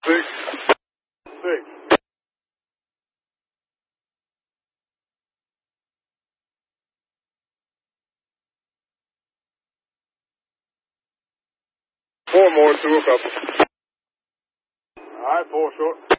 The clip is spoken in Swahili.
6. 6. 4 more, 2 a couple. Alright, 4 short.